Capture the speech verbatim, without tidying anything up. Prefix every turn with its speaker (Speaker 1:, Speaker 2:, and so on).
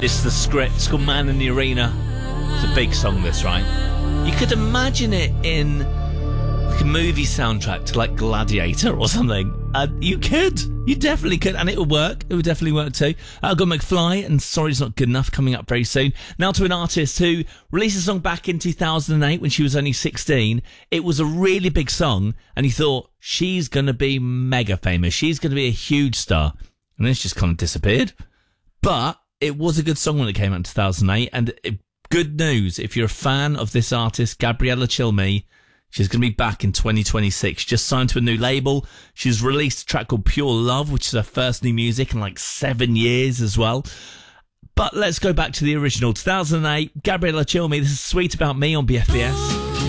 Speaker 1: It's The Script. It's called Man in the Arena. It's a big song, this, right? You could imagine it in like a movie soundtrack to like Gladiator or something. And you could. You definitely could. And it would work. It would definitely work too. I've got McFly and Sorry It's Not Good Enough coming up very soon. Now to an artist who released a song back in two thousand eight when she was only sixteen. It was a really big song. And he thought, she's going to be mega famous. She's going to be a huge star. And then she just kind of disappeared. But it was a good song when it came out in two thousand eight. And it, good news, if you're a fan of this artist, Gabriella Chilmi, she's going to be back in twenty twenty-six. Just signed to a new label. She's released a track called Pure Love, which is her first new music in like seven years as well. But let's go back to the original. two thousand eight, Gabriella Chilmi. This is Sweet About Me on B F B S.